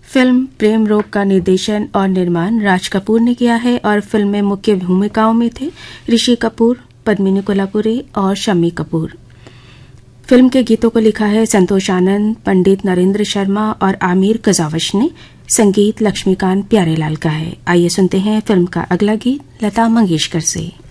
Film प्रेम रोग का निर्देशन और निर्माण राज कपूर ने किया है और फिल्म में मुख्य भूमिकाओं में थे ऋषि कपूर, पद्मिनी कोल्हापुरी और शम्मी कपूर। फिल्म के गीतों को लिखा है संतोष आनंद, पंडित नरेंद्र शर्मा और आमिर कजावश ने। संगीत लक्ष्मीकांत प्यारेलाल का है। आइए सुनते हैं फिल्म का अगला गीत लता मंगेशकर से।